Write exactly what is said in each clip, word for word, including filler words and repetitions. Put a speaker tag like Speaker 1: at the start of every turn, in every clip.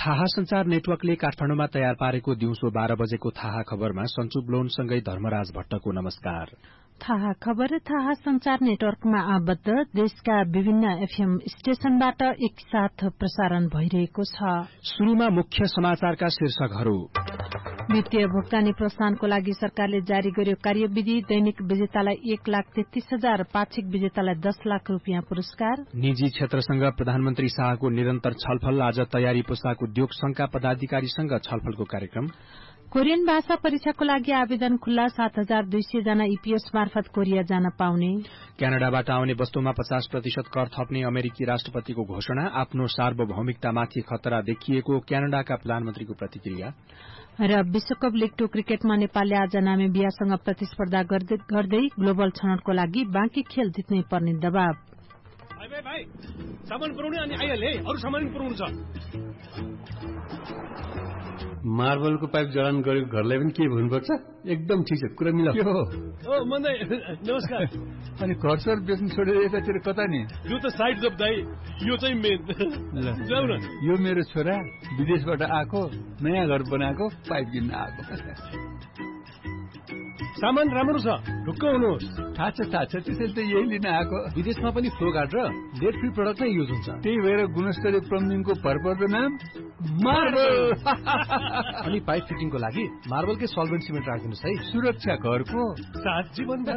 Speaker 1: थाहा संचार नेटवर्कले काठमाडौँमा तयार पारेको दिउँसो बाह्र बजेको थाहा खबरमा सञ्चु ब्लोनसँगै धर्मराज भट्टको नमस्कार।
Speaker 2: थाहा खबर थाहा संचार नेटवर्कमा आबद्ध देशका विभिन्न एफएम स्टेशनबाट एकसाथ प्रसारण भइरहेको छ।
Speaker 1: सुरुमा मुख्य समाचारका शीर्षकहरू।
Speaker 2: वित्तीय भुक्तानी प्रोत्साहनको लागि सरकारले जारी गर्यो कार्यविधि। दैनिक विजेतालाई एक लाख तेत्तीस हजार, पाक्षिक विजेतालाई दस लाख रूपियाँ पुरस्कार।
Speaker 1: निजी क्षेत्रसँग प्रधानमन्त्री शाहको निरन्तर छलफल। आज तयारी पोसाक उद्योग संघका पदाधिकारीसँग छलफलको कार्यक्रम।
Speaker 2: कोरियन भाषा परीक्षाको लागि आवेदन खुल्ला। सात हजार दुई सय जना ईपीएस मार्फत कोरिया जान पाउने।
Speaker 1: क्यानाडाबाट आउने वस्तुमा पचास प्रतिशत कर थप्ने अमेरिकी राष्ट्रपतिको घोषणा। आफ्नो सार्वभौमिकतामाथि खतरा देखिएको क्यानाडाका प्रधानमन्त्रीको प्रतिक्रिया।
Speaker 2: र विश्वकप लिग टू क्रिकेटमा नेपालले आज नामिबियासँग प्रतिस्पर्धा गर्दै ग्लोबल छनौटको लागि बाँकी खेल जित्नै पर्ने दबाव।
Speaker 3: भाइ सामान पुर्याउने अनि आइहाले अरु सामान पुर्याउनु छ।
Speaker 4: मार्बलको पाइप जडान गरेको घरलाई पनि के भन्नुपर्छ? एकदम ठिक छ, कुरा मिला।
Speaker 3: के हो? ओ मन्दै नमस्कार।
Speaker 5: अनि घर सर बेच्नु छोडेर यतातिर कता नि?
Speaker 3: यो त साइड जब दाइ, यो चाहिँ मेन। जाऊ न।
Speaker 5: यो मेरो छोरा विदेशबाट आएको, नयाँ घर बनाएको, पाइप किन्न आएको।
Speaker 3: सामान राम्रो छ, ढुक्क हुनुहोस्।
Speaker 5: थाहा छ थाहा छ, त्यसैले त यही लिन आएको।
Speaker 3: विदेशमा पनि फ्लो गार्ड र लेड फ्री प्रोडक्ट नै युज हुन्छ।
Speaker 5: त्यही भएर गुणस्तरीय प्लम्बिङको भरपर्दो नाम मार्बल।
Speaker 3: अनि पाइप फिटिङको लागि मार्बलकै सल्भेन्ट सिमेन्ट राखिदिनुहोस् है।
Speaker 5: सुरक्षा घरको
Speaker 3: साथ जीवनभर।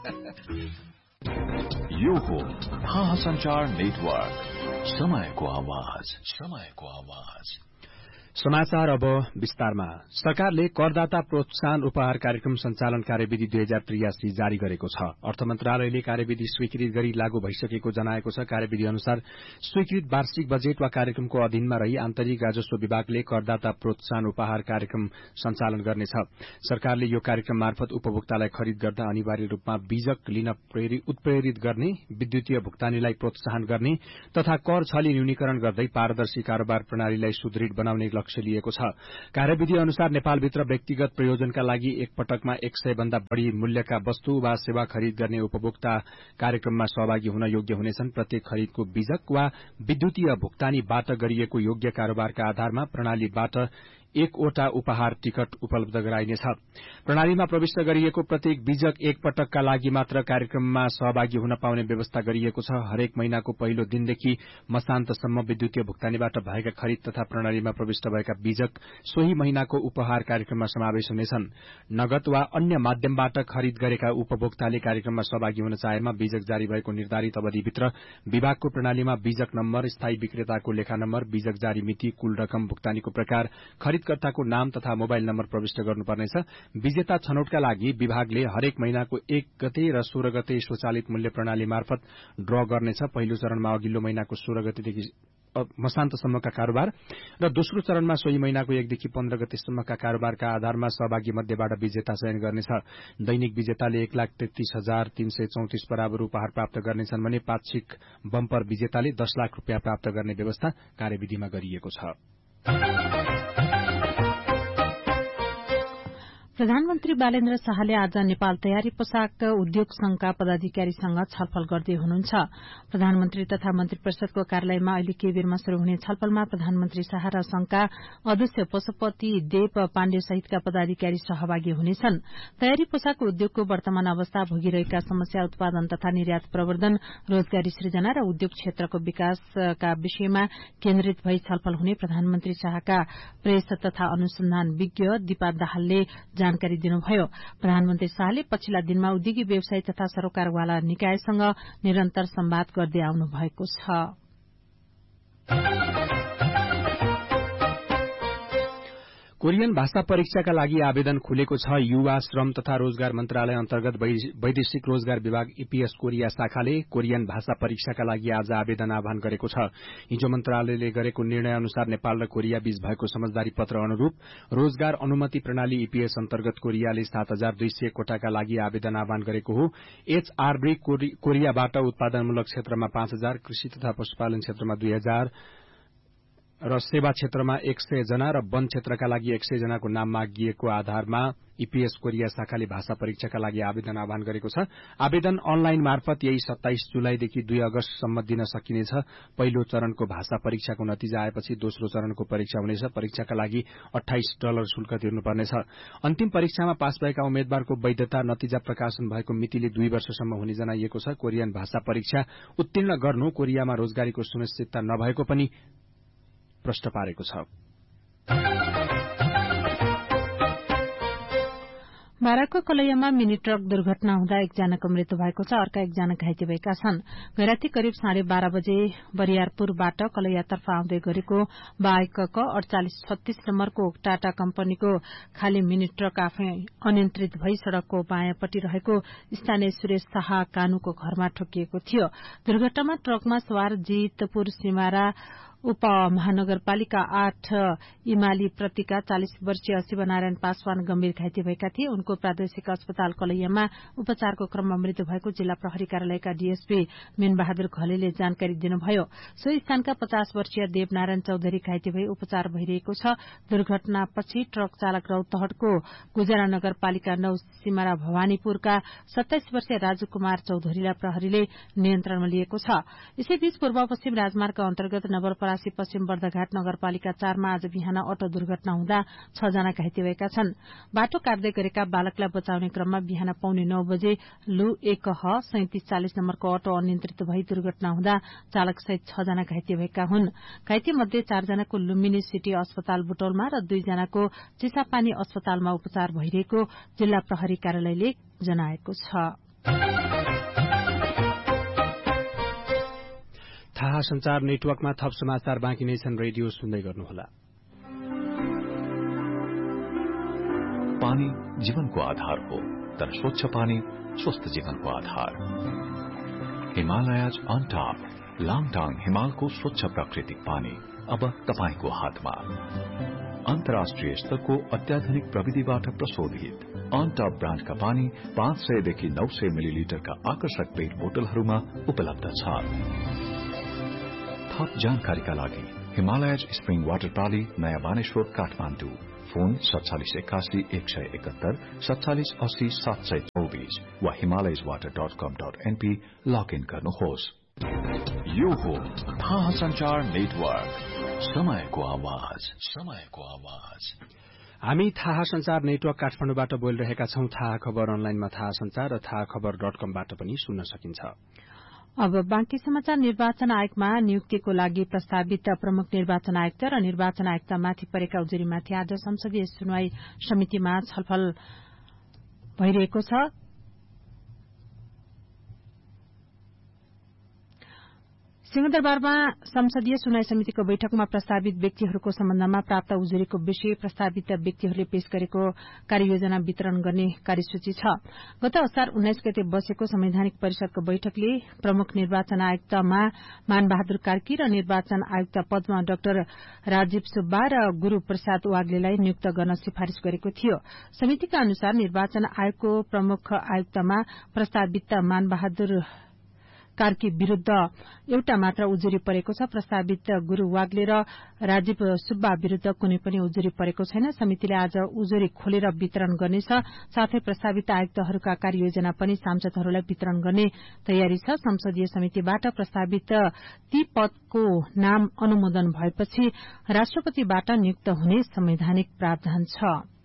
Speaker 6: यो हो थाहा संचार नेटवर्क, समयको आवाज, समयको आवाज।
Speaker 1: समाचार अब विस्तारमा। सरकारले करदाता प्रोत्साहन उपहार कार्यक्रम सञ्चालन कार्यविधि दुई हजार त्रियासी जारी गरेको छ। अर्थ मन्त्रालयले कार्यविधि स्वीकृत गरी लागू भइसकेको जनाएको छ। कार्यविधि अनुसार स्वीकृत वार्षिक बजेट वा कार्यक्रमको अधीनमा रही आन्तरिक राजस्व विभागले करदाता प्रोत्साहन उपहार कार्यक्रम सञ्चालन गर्नेछ। सरकारले यो कार्यक्रम मार्फत उपभोक्तालाई खरिद गर्दा अनिवार्य रूपमा बीजक लिन उत्प्रेरित गर्ने, विद्युतीय भुक्तानीलाई प्रोत्साहन गर्ने तथा कर छली न्यूनीकरण गर्दै पारदर्शी कारोबार प्रणालीलाई सुदृढ बनाउने लक्ष्य लिएको छ। कार्यविधि अनुसार नेपालभित्र व्यक्तिगत प्रयोजनका लागि एक पटकमा एक सय भन्दा बढ़ी मूल्यका वस्तु वा सेवा खरिद गर्ने उपभोक्ता कार्यक्रममा सहभागी हुन योग्य हुनेछन्। प्रत्येक खरिदको बीजक वा विद्युतीय भुक्तानीबाट गरिएको योग्य कारोबारका आधारमा प्रणालीबाट एकवटा उपहार टिकट उपलब्ध गराइनेछ। प्रणालीमा प्रविष्ट गरिएको प्रत्येक बीजक एक पटकका लागि मात्र कार्यक्रममा सहभागी हुन पाउने व्यवस्था गरिएको छ। हरेक महिनाको पहिलो दिनदेखि मसान्तसम्म विद्युतीय भुक्तानीबाट भएका खरिद तथा प्रणालीमा प्रविष्ट भएका बीजक सोही महिनाको उपहार कार्यक्रममा समावेश हुनेछन्। नगद वा अन्य माध्यमबाट खरिद गरेका उपभोक्ताले कार्यक्रममा सहभागी हुन चाहेमा बीजक जारी भएको निर्धारित अवधिभित्र विभागको प्रणालीमा बीजक नम्बर, स्थायी विक्रेताको लेखा नम्बर, बीजक जारी मिति, कुल रकम, भुक्तानीको प्रकार, खरिदकर्ताको नाम तथा मोबाइल नम्बर प्रविष्ट गर्नुपर्नेछ। विजेता छनौटका लागि विभागले हरेक महिनाको एक गते र सोह्र गते स्वचालित मूल्य प्रणाली मार्फत ड्र गर्नेछ। पहिलो चरणमा अघिल्लो महिनाको सोह्र गतेदेखि मसान्तसम्मका कारोबार र दोस्रो चरणमा सोही महिनाको एकदेखि पन्ध्र गतेसम्मका कारोबारका आधारमा सहभागी मध्येबाट विजेता चयन गर्नेछ। दैनिक विजेताले एक लाख तेत्तीस हजार तीन सय चौतिस बराबर उपहार प्राप्त गर्नेछन् भने पाक्षिक बम्पर विजेताले दस लाख रूपियाँ प्राप्त गर्ने व्यवस्था कार्यविधिमा गरिएको छ।
Speaker 2: प्रधानमन्त्री बालेन्द्र शाहले आज नेपाल तयारी पोसाक उद्योग संघका पदाधिकारीसँग छलफल गर्दै हुनुहुन्छ। प्रधानमन्त्री तथा मन्त्री परिषदको कार्यालयमा अहिले केही बेरमा शुरू हुने छलफलमा प्रधानमन्त्री शाह र संघका अध्यक्ष पशुपति देव पाण्डे सहितका पदाधिकारी सहभागी हुनेछन्। तयारी पोसाक उद्योगको वर्तमान अवस्था, भोगिरहेका समस्या, उत्पादन तथा निर्यात प्रवर्धन, रोजगारी सृजना र उद्योग क्षेत्रको विकासका विषयमा केन्द्रित भई छलफल हुने प्रधानमन्त्री शाहका प्रेस तथा अनुसन्धान विज्ञ दीपा दाहालले जानकारी दिनुभयो। प्रधानमन्त्री शाहले पछिल्ला दिनमा उद्योगी व्यवसायी तथा सरोकारवाला निकायसँग निरन्तर संवाद गर्दै आउनु भएको छ।
Speaker 1: कोरियन भाषा परीक्षाका लागि आवेदन खुलेको छ। युवा श्रम तथा रोजगार मन्त्रालय अन्तर्गत वैदेशिक रोजगार विभाग ईपीएस कोरिया शाखाले कोरियन भाषा परीक्षाका लागि आज आवेदन आह्वान गरेको छ। हिजो मन्त्रालयले गरेको निर्णय अनुसार नेपाल र कोरिया बीच भएको समझदारी पत्र अनुरूप रोजगार अनुमति प्रणाली ईपीएस अन्तर्गत कोरियाले सात हजार दुई सय कोटाका लागि आवेदन आह्वान गरेको हो। एचआरबी कोरियाबाट उत्पादनमूलक क्षेत्रमा पाँच हजार, कृषि तथा पशुपालन क्षेत्रमा दुई हजार र सेवा क्षेत्रमा एक सय जना र वन क्षेत्रका लागि एक सय जनाको नाम मागिएको आधारमा ईपीएस कोरिया शाखाले भाषा परीक्षाका लागि आवेदन आह्वान गरेको छ। आवेदन अनलाइन मार्फत यही सत्ताइस जुलाईदेखि दुई अगस्तसम्म दिन सकिनेछ। पहिलो चरणको भाषा परीक्षाको नतिजा आएपछि दोस्रो चरणको परीक्षा हुनेछ। परीक्षाका लागि अठाइस डलर शुल्क तिर्नुपर्नेछ। अन्तिम परीक्षामा पास भएका उम्मेद्वारको वैधता नतिजा प्रकाशन भएको मितिले दुई वर्षसम्म हुने जनाइएको छ। कोरियन भाषा परीक्षा उत्तीर्ण गर्नु कोरियामा रोजगारीको सुनिश्चितता नभएको पनि प्रश्न पारेको छ।
Speaker 2: बाराको कलैयामा मिनी ट्रक दुर्घटना हुँदा एकजनाको मृत्यु भएको छ। अर्का एकजना घाइते भएका छन्। गैराती करिब साढे बाह्र बजे बरियारपुरबाट कलैयातर्फ आउँदै गरेको बाइकक अडचालिस छत्तीस नम्बरको टाटा कम्पनीको खाली मिनी ट्रक आफै अनियन्त्रित भई सड़कको बायाँपट्टि रहेको स्थानीय सुरेश शाह कानुको घरमा ठोकिएको थियो। दुर्घटनामा ट्रकमा सवार जितपुर सिमारा उपमहानगरपालिका आठ इमाली प्रतिका चालिस वर्षीय शिवनारायण पासवान गम्भीर घाइते भएका थिए। उनको प्रादेशिक अस्पताल कलैयामा उपचारको क्रममा मृत्यु भएको जिल्ला प्रहरी कार्यालयका डीएसपी मीनबहादुर घलेले जानकारी दिनुभयो। सो स्थानका पचास वर्षीय देवनारायण चौधरी घाइते भई उपचार भइरहेको छ। दुर्घटनापछि ट्रक चालक रौतहटको गुजरा नगरपालिका नौ सिमारा भवानीपुरका सत्ताइस वर्षीय राजु कुमार चौधरीलाई प्रहरीले नियन्त्रणमा लिएको छ। यसैबीच पूर्व पश्चिम राजमार्ग अन्तर्गत नवलपरासी पश्चिम बर्दघाट नगरपालिका चारमा आज बिहान अटो दुर्घटना हुँदा छ जना घाइते भएका छन्। बाटो काट्दै गरेका बालकलाई बचाउने क्रममा बिहान पौने नौ बजे लु एक ह सैंतिस चालिस नम्बरको अटो अनियन्त्रित भई दुर्घटना हुँदा चालक सहित छ जना घाइते भएका हुन्। घाइते मध्ये चारजनाको लुम्बिनी सिटी अस्पताल बुटौलमा र दुईजनाको चिसापानी अस्पतालमा उपचार भइरहेको जिल्ला प्रहरी कार्यालयले जनाएको छ।
Speaker 1: थाहा संचार नेटवर्कमा थप समाचार बाँकी नै छन्। रेडियो सुन्दै गर्नुहोला।
Speaker 6: पानी जीवनको आधार हो, तर स्वच्छ पानी स्वस्थ जीवनको आधार। हिमालयज अन टप लाङटाङ हिमालको स्वच्छ प्राकृतिक पानी अब तपाईको हातमा। अन्तर्राष्ट्रिय स्तरको अत्याधुनिक प्रविधिबाट प्रशोधित अन टप ब्रान्डका पानी पाँच सयदेखि नौ सय मिलिलिटरका आकर्षक पेट बोतलहरूमा उपलब्ध छ। थप जानकारीका लागि हिमालयज स्प्रिङ वाटर प्राली नयाँ बानेश्वर काठमाडौँ फोन सत्तालिस एकासी एक सय एकहत्तर सत्तालिस अस्सी सात सय चौबीस वा हिमालयज वाटर डट कम डट एनपी लगइन गर्नुहोस्। यो हो थाहा संचार नेटवर्क, समयको आवाज, समयको आवाज।
Speaker 1: हामी थाहा संचार नेटवर्क काठमाडौँबाट बोलिरहेका छौं। थाहा खबर अनलाइनमा थाहा संचार र थाहा खबर डट कमबाट पनि सुन्न सकिन्छ।
Speaker 2: अब बाँकी समाचार। निर्वाचन आयोगमा नियुक्तिको लागि प्रस्तावित प्रमुख निर्वाचन आयुक्त र निर्वाचन आयुक्तमाथि परेका उजुरीमाथि आज संसदीय सुनवाई समितिमा छलफल भइरहेको छ। सिंहदरबारमा संसदीय सुनवाई समितिको बैठकमा प्रस्तावित व्यक्तिहरूको सम्बन्धमा प्राप्त उजुरीको विषय प्रस्तावित व्यक्तिहरूले पेश गरेको कार्ययोजना वितरण गर्ने कार्यसूची छ। गत असार उन्नाइस गते बसेको संवैधानिक परिषदको बैठकले प्रमुख निर्वाचन आयुक्तमा मानबहादुर कार्की र निर्वाचन आयुक्त पदमा डाक्टर राजीव सुब्बा र गुरू प्रसाद वाग्लेलाई नियुक्त गर्न सिफारिश गरेको थियो। समितिका अनुसार निर्वाचन आयोगको प्रमुख आयुक्तमा प्रस्तावित मानबहादुर कार्की विरूद्ध एउटा मात्र उजुरी परेको छ। प्रस्तावित गुरू वाग्ले र राजीव सुब्बा विरूद्ध कुनै पनि उजुरी परेको छैन। समितिले आज उजुरी खोलेर वितरण गर्नेछ। साथै प्रस्तावित आयुक्तहरूका कार्ययोजना पनि सांसदहरूलाई वितरण गर्ने तयारी छ। संसदीय समितिबाट प्रस्तावित ती पदको नाम अनुमोदन भएपछि राष्ट्रपतिबाट नियुक्त हुने संवैधानिक प्रावधान छ।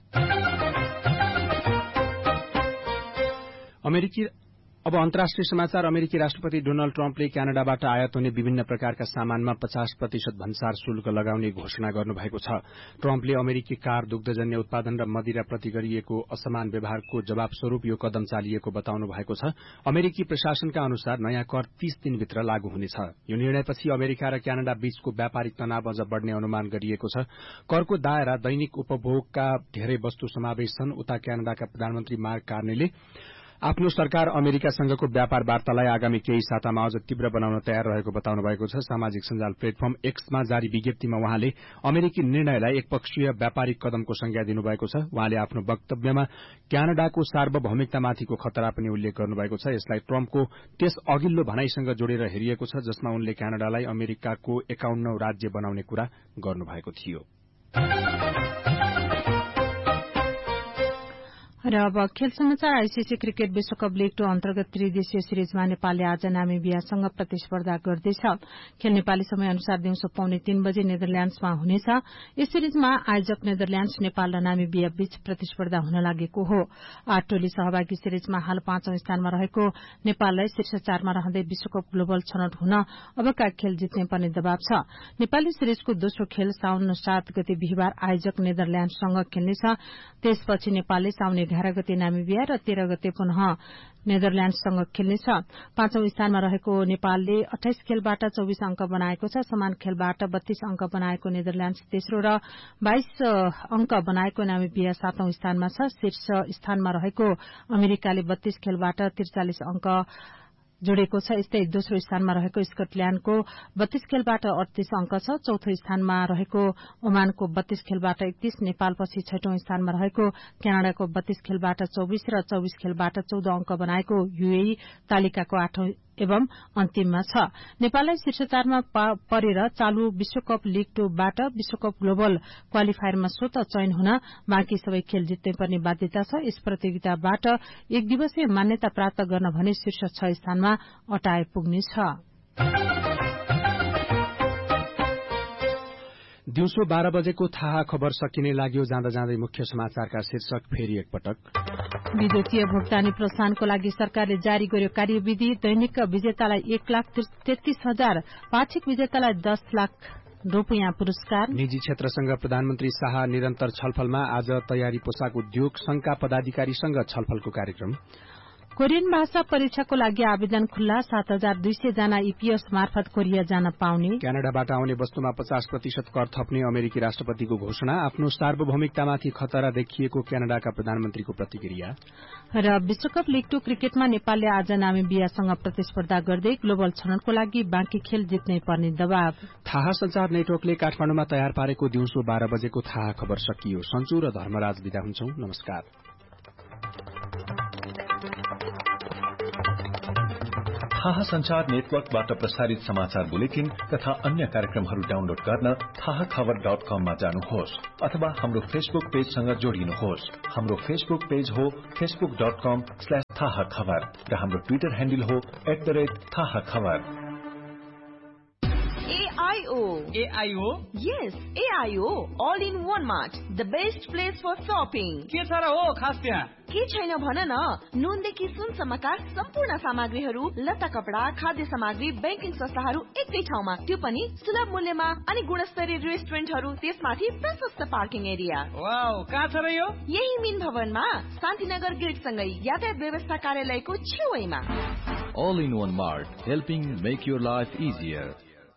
Speaker 1: अमेरिकी अब अन्तर्राष्ट्रिय समाचार। अमेरिकी राष्ट्रपति डोनाल्ड ट्रम्पले क्यानाडाबाट आयात हुने विभिन्न प्रकारका सामानमा पचास प्रतिशत भन्सार शुल्क लगाउने घोषणा गर्नुभएको छ। ट्रम्पले अमेरिकी कार, दुग्धजन्य उत्पादन र मदिराप्रति गरिएको असमान व्यवहारको जवाबस्वरूप यो कदम चालिएको बताउनु भएको छ। अमेरिकी प्रशासनका अनुसार नयाँ कर तीस दिनभित्र लागू हुनेछ। यो निर्णयपछि अमेरिका र क्यानाडा बीचको व्यापारिक तनाव अझ बढ़ने अनुमान गरिएको छ। करको दायरा दैनिक उपभोगका धेरै वस्तु समावेश छन्। उता क्यानाडाका प्रधानमन्त्री मार्क कार्नेले आफ्नो सरकार अमेरिकासँगको व्यापार वार्तालाई आगामी केही सातामा अझ तीव्र बनाउन तयार रहेको बताउनु भएको छ। सामाजिक सञ्जाल प्लेटफर्म एक्समा जारी विज्ञप्तिमा उहाँले अमेरिकी निर्णयलाई एकपक्षीय व्यापारिक कदमको संज्ञा दिनुभएको छ। उहाँले आफ्नो वक्तव्यमा क्यानाडाको सार्वभौमिकतामाथिको खतरा पनि उल्लेख गर्नुभएको छ। यसलाई ट्रम्पको त्यस अघिल्लो भनाईसँग जोडेर हेरिएको छ जसमा उनले क्यानाडालाई अमेरिकाको एकाउन्नौं राज्य बनाउने कुरा गर्नुभएको थियो।
Speaker 2: र अब खेल समाचार। आईसीसी क्रिकेट विश्वकप लीग टू अन्तर्गत त्रिदेशीय सिरिजमा नेपालले आज नामिबियासँग प्रतिस्पर्धा गर्दैछ। खेल नेपाली समय अनुसार दिउँसो पौने तीन बजे नेदरल्याण्ड्समा हुनेछ। यस सिरिजमा आयोजक नेदरल्याण्ड्स, नेपाल र नामिबिया बीच प्रतिस्पर्धा हुन लागेको हो। आठ टोली सहभागी सिरिजमा हाल पाँचौं स्थानमा रहेको नेपाललाई शीर्ष चारमा रहँदै विश्वकप ग्लोबल छनौट हुन अबका खेल जित्ने पर्ने दबाव छ। नेपाली सिरिजको दोस्रो खेल साउन सात गते बिहिबार आयोजक नेदरल्याण्ड्ससँग खेल्नेछ। त्यसपछि नेपालले साउन एघार गते नामिबिया र तेह्र गते पुनः नेदरल्याण्ड्ससँग खेल्नेछ। पाँचौं स्थानमा रहेको नेपालले अठाइस खेलबाट चौबिस अंक बनाएको छ। समान खेलबाट बत्तीस अंक बनाएको नेदरल्याण्ड्स तेस्रो र बाइस अंक बनाएको नामिबिया सातौं स्थानमा छ। शीर्ष स्थानमा रहेको अमेरिकाले बत्तीस खेलबाट त्रिचालिस अंक जोडेको छ। यस्तै दोस्रो स्थानमा रहेको स्कटल्याण्डको बत्तीस खेलबाट अडतीस अंक छ। चौथो स्थानमा रहेको ओमानको बत्तीस खेलबाट एकतीस, नेपालपछि छैटौं स्थानमा रहेको क्यानाडाको बत्तीस खेलबाट चौबिस र चौबिस खेलबाट चौध अंक बनाएको यूएई तालिकाको आठौं एवं अन्तिममा छ। नेपाललाई शीर्ष चारमा परेर चालू विश्वकप लीग टू बाट विश्वकप ग्लोबल क्वालिफायरमा स्वत चयन हुन बाँकी सबै खेल जित्नै पर्ने बाध्यता छ। यस प्रतियोगिताबाट एक दिवसीय मान्यता प्राप्त गर्न भने शीर्ष छ स्थानमा अटाए पुग्नेछ।
Speaker 1: दिउँसो बाह्र बजेको थाहा खबर सकिने लाग्यो। जाँदा जाँदै मुख्य समाचारका शीर्षक फेरि एकपटक।
Speaker 2: विद्युतीय भुक्तानी प्रोत्साहनको लागि सरकारले जारी गर्यो कार्यविधि। दैनिक विजेतालाई एक लाख तेत्तीस हजार, पाक्षिक विजेतालाई दस लाख रूपियाँ पुरस्कार।
Speaker 1: निजी क्षेत्रसँग प्रधानमन्त्री शाह निरन्तर छलफलमा। आज तयारी पोसाक उद्योग संघका पदाधिकारीसँग छलफलको कार्यक्रम।
Speaker 2: कोरियन भाषा परीक्षाको लागि आवेदन खुल्ला। सात हजार दुई सय जना ईपीएस मार्फत कोरिया जान पाउने।
Speaker 1: क्यानाडाबाट आउने वस्तुमा पचास प्रतिशत कर थप्ने अमेरिकी राष्ट्रपतिको घोषणा। आफ्नो सार्वभौमिकतामाथि खतरा देखिएको क्यानाडाका प्रधानमन्त्रीको प्रतिक्रिया।
Speaker 2: र विश्वकप लीग टू क्रिकेटमा नेपालले आज नामिबियासँग प्रतिस्पर्धा गर्दै ग्लोबल छनौटको लागि बाँकी खेल जित्नै पर्ने दबाव।
Speaker 1: थाहा संचार नेटवर्कले काठमाडौँमा तयार पारेको दिउँसो बाह्र बजेको थाहा खबर सकियो। सन्चु र धर्मराज बिदा हुन्छौं। नमस्कार।
Speaker 6: थाहा संचार नेटवर्कबाट प्रसारित समाचार बुलेटिन तथा अन्य कार्यक्रमहरू डाउनलोड गर्न थाहा खबर डट कममा जानुहोस् अथवा हाम्रो फेसबुक पेजसँग जोडिनुहोस्। हाम्रो फेसबुक पेज हो फेसबुक डट कम स्ल्याश थाहा खबर र हाम्रो ट्विटर ह्यान्डल हो एट द रेट थाहा खबर।
Speaker 7: A I O.
Speaker 8: A I O?
Speaker 7: Yes, A I O. All in one mart. The best place for shopping.
Speaker 8: के छ र हो खास त्यहाँ?
Speaker 7: के छैन भन न। नुनदेखि सुनसम्मका सम्पूर्ण सामग्रीहरू, लत्ता कपडा, खाद्य सामग्री, ब्याङ्किङ संस्थाहरू एकै ठाउँमा, त्यो पनि सुलभ मूल्यमा। अनि गुणस्तरीय रेस्टुरेन्टहरू, त्यसमाथि प्रशस्त पार्किङ एरिया।
Speaker 8: वाउ, कहाँ छ र यो?
Speaker 7: यही मिन भवनमा शान्तिनगर गेटसँगै यातायात व्यवस्था कार्यालयको छेउैमा।
Speaker 9: All in one mart, helping make your life easier.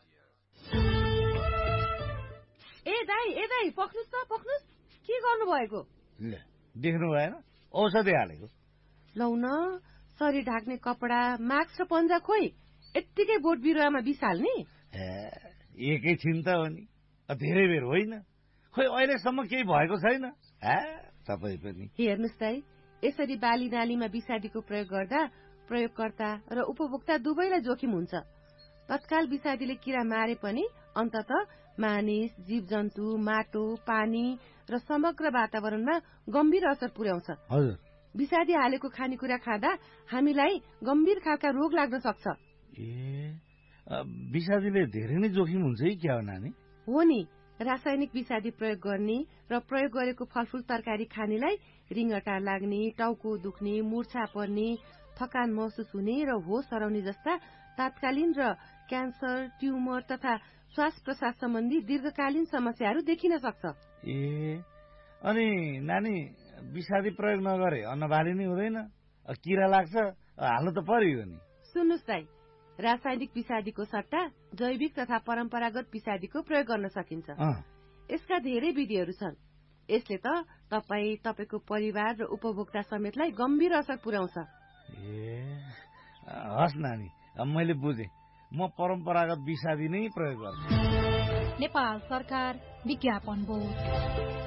Speaker 10: ए दाइ ए दाइ पक्नुस् त पक्नुस्। के गर्नु भएको?
Speaker 11: ल देख्नु भएन, औषधि हालेको।
Speaker 10: लौ न, शरीर ढाक्ने कपडा, मास्क र पन्जा खोइ यत्तिकै बोट बिरुवामा बिसाल्ने।
Speaker 11: एकैछिन त हो नि, धेरै बेर होइन। खोइ अहिलेसम्म केही भएको छैन। तपाईँ पनि
Speaker 10: हेर्नुहोस् दाइ, यसरी बाली नालीमा विषादीको प्रयोग गर्दा प्रयोगकर्ता र उपभोक्ता दुवैलाई जोखिम हुन्छ। तत्काल विषादीले किरा मारे पनि अन्तत मानिस, जीव जन्तु, माटो, पानी र समग्र वातावरणमा गम्भीर असर पुर्याउँछ।
Speaker 11: हजुर,
Speaker 10: विषादी हालेको खानेकुरा खाँदा हामीलाई गम्भीर खालका रोग लाग्न सक्छ।
Speaker 11: ए विषादीले धेरै नै जोखिम हुन्छ है क्या हो नानी?
Speaker 10: हो नि, रासायनिक विषादी प्रयोग गर्ने र प्रयोग गरेको फलफूल तरकारी खानेलाई रिङ्गटा लाग्ने, टाउको दुख्ने, मूर्छा पर्ने, थकान महसुस हुने र होस हराउने जस्ता तात्कालीन र क्यान्सर, ट्युमर तथा श्वास प्रश्वास सम्बन्धी दीर्घकालीन समस्याहरू देखिन सक्छ।
Speaker 11: ए अनि नानी, विषादी प्रयोग नगरे अन्न बाली नै हुँदैन, किरा लाग्छ, हाल्नु त पर्यो नि।
Speaker 10: सुन्नुहोस् दाइ, रासायनिक विषादीको सट्टा जैविक तथा परम्परागत विषादीको प्रयोग गर्न सकिन्छ। यसका धेरै विधिहरू छन्। यसले त तपाईँ, तपाईँको परिवार र उपभोक्ता समेतलाई गम्भीर असर पुर्याउँछ।
Speaker 11: ए हस् नानी, मैले बुझेँ। म परम्परागत विषादी नै प्रयोग गर्छु।
Speaker 2: नेपाल सरकार विज्ञापन बोर्ड।